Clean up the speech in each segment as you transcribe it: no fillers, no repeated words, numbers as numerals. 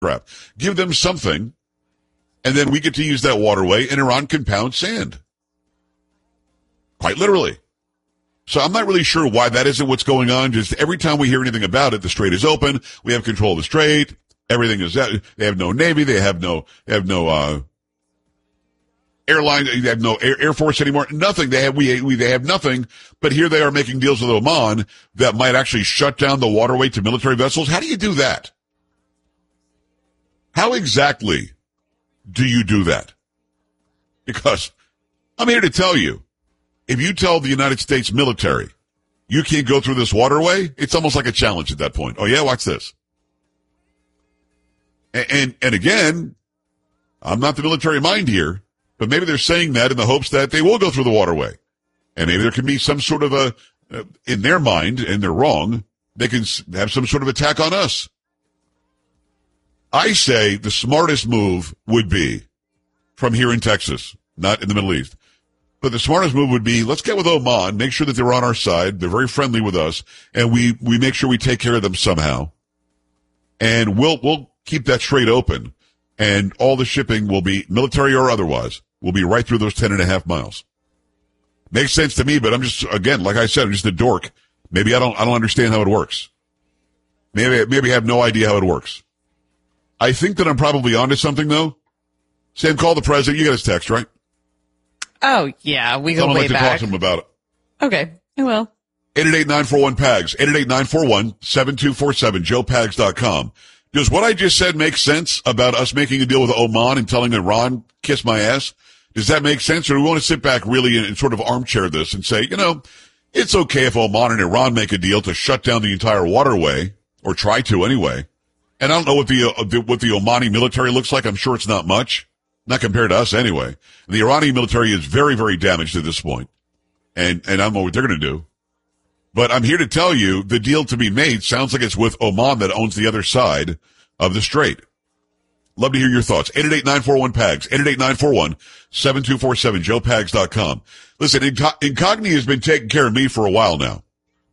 crap. Give them something, and then we get to use that waterway, and Iran can pound sand. Quite literally. So I'm not really sure why that isn't what's going on. Just every time we hear anything about it, the strait is open. We have control of the strait. Everything is that. They have no Navy. They have no airline. They have no Air Force anymore. Nothing. They have nothing. But here they are making deals with Oman that might actually shut down the waterway to military vessels. How do you do that? How exactly do you do that? Because I'm here to tell you, if you tell the United States military you can't go through this waterway, it's almost like a challenge at that point. Oh yeah, watch this. And again, I'm not the military mind here, but maybe they're saying that in the hopes that they will go through the waterway. And maybe there can be some sort of in their mind, and they're wrong, they can have some sort of attack on us. I say the smartest move would be from here in Texas, not in the Middle East. But the smartest move would be, let's get with Oman, make sure that they're on our side, they're very friendly with us, and we make sure we take care of them somehow. And we'll keep that strait open, and all the shipping will be, military or otherwise, will be right through those 10.5 miles. Makes sense to me, but I'm just, again, like I said, I'm just a dork. Maybe I don't understand how it works. Maybe I have no idea how it works. I think that I'm probably onto something, though. Sam, call the president. You got his text, right? Oh, yeah, we go way back. I'd like to talk to him about it. Okay, I will. 888-941-PAGS, 888-941-7247, joepags.com. Does what I just said make sense about us making a deal with Oman and telling Iran, kiss my ass? Does that make sense? Or do we want to sit back really and sort of armchair this and say, it's okay if Oman and Iran make a deal to shut down the entire waterway, or try to anyway. And I don't know what the Omani military looks like. I'm sure it's not much. Not compared to us anyway. The Iranian military is very, very damaged at this point. And I don't know what they're going to do. But I'm here to tell you the deal to be made sounds like it's with Oman that owns the other side of the strait. Love to hear your thoughts. 888-941-PAGS, 888-941-7247, joepags.com. Listen, Incogni has been taking care of me for a while now.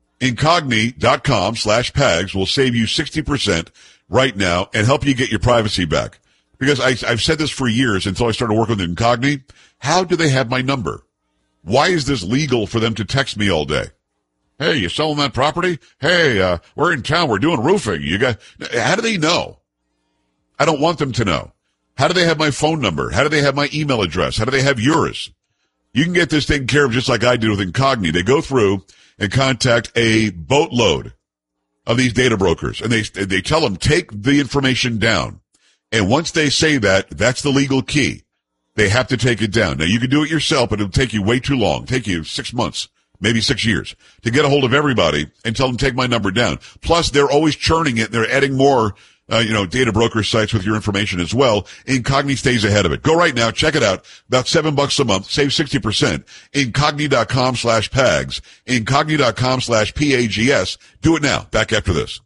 Incogni.com/PAGS will save you 60% right now and help you get your privacy back. Because I've said this for years until I started working with Incogni. How do they have my number? Why is this legal for them to text me all day? Hey, you selling that property? Hey, we're in town. We're doing roofing. How do they know? I don't want them to know. How do they have my phone number? How do they have my email address? How do they have yours? You can get this taken care of just like I did with Incogni. They go through and contact a boatload of these data brokers, and they tell them, take the information down. And once they say that, that's the legal key. They have to take it down. Now, you can do it yourself, but it'll take you way too long. Take you 6 months, maybe 6 years, to get a hold of everybody and tell them, take my number down. Plus, they're always churning it. They're adding more, data broker sites with your information as well. Incogni stays ahead of it. Go right now. Check it out. About $7 a month. Save 60%. Incogni.com/PAGS. Incogni.com/PAGS. Do it now. Back after this.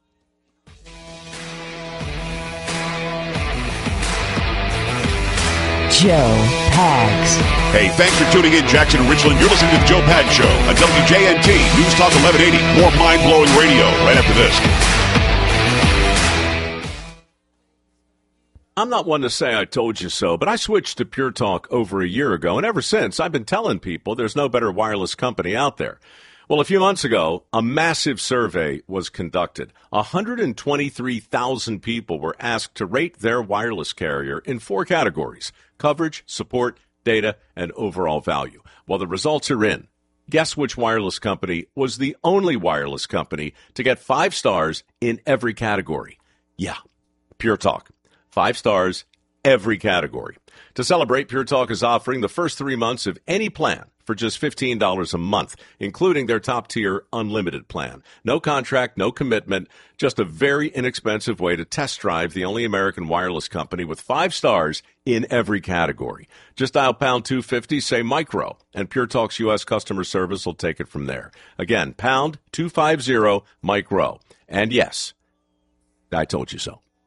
Joe Pags. Hey, thanks for tuning in, Jackson and Richland. You're listening to the Joe Pags Show on WJNT, News Talk 1180. More mind-blowing radio right after this. I'm not one to say I told you so, but I switched to Pure Talk over a year ago, and ever since, I've been telling people there's no better wireless company out there. Well, a few months ago, a massive survey was conducted. 123,000 people were asked to rate their wireless carrier in 4 categories: coverage, support, data, and overall value. Well, the results are in. Guess which wireless company was the only wireless company to get 5 stars in every category? Yeah, Pure Talk. 5 stars, every category. To celebrate, Pure Talk is offering the first 3 months of any plan for just $15 a month, including their top-tier unlimited plan. No contract, no commitment, just a very inexpensive way to test drive the only American wireless company with 5 stars in every category. Just dial pound 250, say micro, and Pure Talk's U.S. customer service will take it from there. Again, pound 250, micro. And yes, I told you so.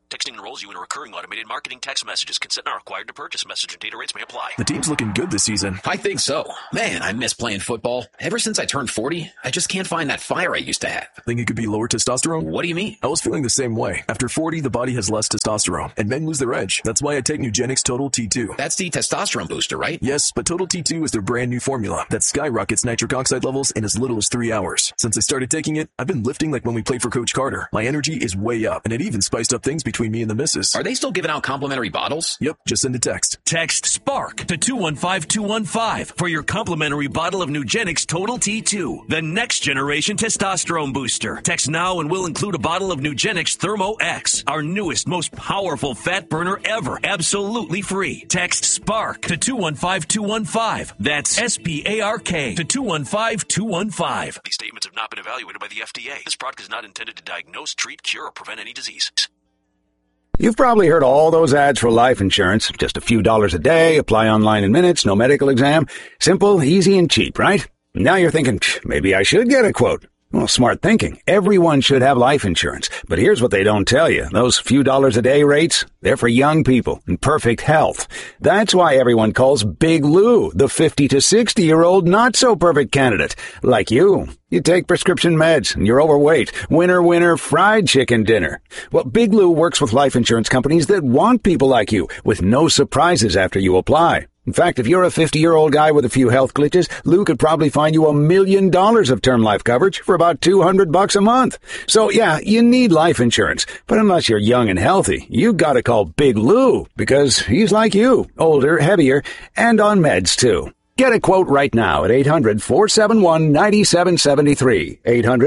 Texting enrolls you in a recurring automated marketing text messages. Consent not required to purchase. Message and data rates may apply. The team's looking good this season. I think so. Man, I miss playing football. Ever since I turned 40, I just can't find that fire I used to have. Think it could be lower testosterone? What do you mean? I was feeling the same way. After 40, the body has less testosterone, and men lose their edge. That's why I take Nugenix Total T2. That's the testosterone booster, right? Yes, but Total T2 is their brand new formula that skyrockets nitric oxide levels in as little as 3 hours. Since I started taking it, I've been lifting like when we played for Coach Carter. My energy is way up, and it even spiced up things between me and the missus. Are they still giving out complimentary bottles? Yep, just send a text. Text SPARK to 215-215 for your complimentary bottle of Nugenix Total T2, the next generation testosterone booster. Text now and we'll include a bottle of Nugenix Thermo X, our newest, most powerful fat burner ever, absolutely free. Text SPARK to 215-215. That's SPARK to 215-215. These statements have not been evaluated by the FDA. This product is not intended to diagnose, treat, cure, or prevent any disease. You've probably heard all those ads for life insurance. Just a few dollars a day, apply online in minutes, no medical exam. Simple, easy, and cheap, right? Now you're thinking, maybe I should get a quote. Well, smart thinking. Everyone should have life insurance. But here's what they don't tell you. Those few dollars a day rates, they're for young people in perfect health. That's why everyone calls Big Lou the 50 to 60-year-old not-so-perfect candidate. Like you. You take prescription meds and you're overweight. Winner, winner, fried chicken dinner. Well, Big Lou works with life insurance companies that want people like you with no surprises after you apply. In fact, if you're a 50-year-old guy with a few health glitches, Lou could probably find you $1 million of term life coverage for about $200 a month. So yeah, you need life insurance. But unless you're young and healthy, you gotta call Big Lou because he's like you, older, heavier, and on meds too. Get a quote right now at 800-471-9773.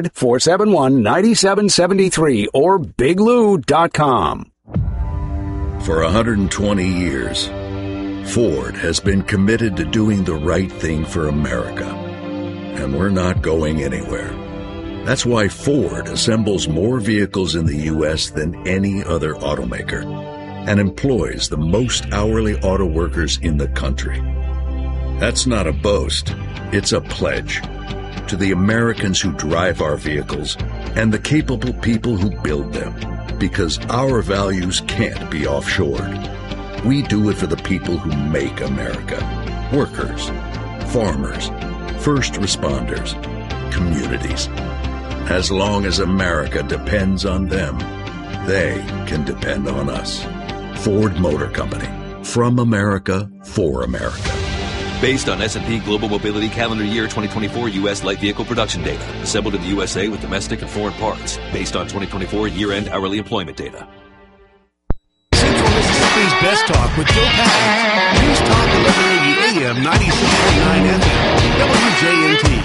800-471-9773 or biglou.com. For 120 years, Ford has been committed to doing the right thing for America, and we're not going anywhere. That's why Ford assembles more vehicles in the U.S. than any other automaker and employs the most hourly auto workers in the country. That's not a boast, it's a pledge to the Americans who drive our vehicles and the capable people who build them, because our values can't be offshored. We do it for the people who make America. Workers, farmers, first responders, communities. As long as America depends on them, they can depend on us. Ford Motor Company. From America, for America. Based on S&P Global Mobility Calendar Year 2024 U.S. light vehicle production data. Assembled in the USA with domestic and foreign parts. Based on 2024 year-end hourly employment data. Mississippi's Best Talk with Joe Pags. News Talk 1180 AM 96.9 FM. WJNT.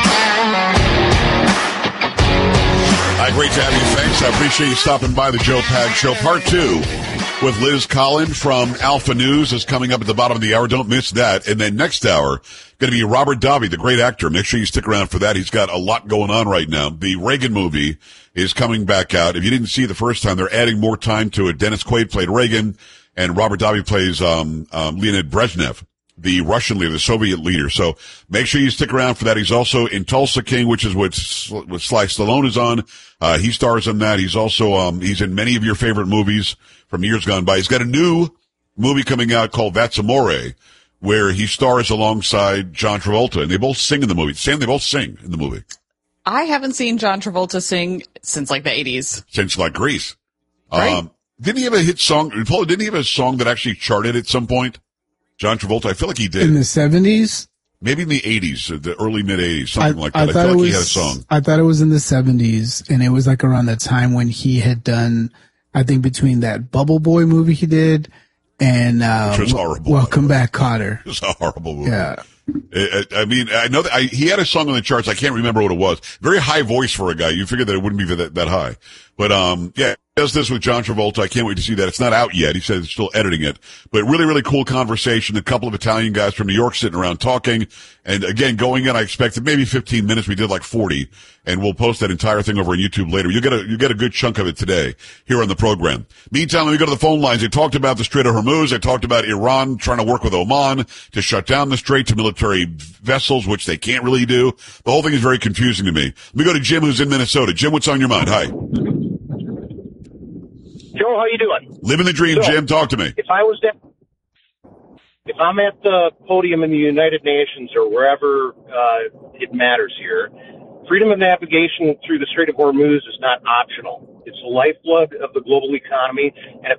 Hi, great to have you. Thanks. I appreciate you stopping by the Joe Pags Show. Part 2 with Liz Collin from Alpha News is coming up at the bottom of the hour. Don't miss that. And then next hour, going to be Robert Davi, the great actor. Make sure you stick around for that. He's got a lot going on right now. The Reagan movie is coming back out. If you didn't see it the first time, they're adding more time to it. Dennis Quaid played Reagan, and Robert Davi plays Leonid Brezhnev, the Russian leader, the Soviet leader. So make sure you stick around for that. He's also in Tulsa King, which is what Sly Stallone is on. He stars in that. He's also he's in many of your favorite movies from years gone by. He's got a new movie coming out called That's Amore, where he stars alongside John Travolta, and they both sing in the movie. Sam, they both sing in the movie. I haven't seen John Travolta sing since like the 80s. Since like Grease. Right. Didn't he have a hit song? Paul, didn't he have a song that actually charted at some point? John Travolta, I feel like he did. In the 70s? Maybe in the 80s, the early mid-80s, something like that. I feel like he had a song. I thought it was in the 70s, and it was like around the time when he had done, I think between that Bubble Boy movie he did and which was horrible. Welcome Back, Kotter. It was a horrible movie. Yeah. I mean, I know that he had a song on the charts. I can't remember what it was. Very high voice for a guy. You figured that it wouldn't be that high. But, yeah, he does this with John Travolta. I can't wait to see that. It's not out yet. He said he's still editing it. But really, really cool conversation. A couple of Italian guys from New York sitting around talking. And again, going in, I expected maybe 15 minutes. We did like 40. And we'll post that entire thing over on YouTube later. You get a good chunk of it today here on the program. Meantime, let me go to the phone lines. They talked about the Strait of Hormuz. They talked about Iran trying to work with Oman to shut down the strait to military vessels, which they can't really do. The whole thing is very confusing to me. Let me go to Jim, who's in Minnesota. Jim, what's on your mind? Hi. Joe Joe, how you doing? Living the dream, So, Jim. Talk to me. If I'm at the podium in the United Nations or wherever it matters here, freedom of navigation through the Strait of Hormuz is not optional. It's the lifeblood of the global economy, and if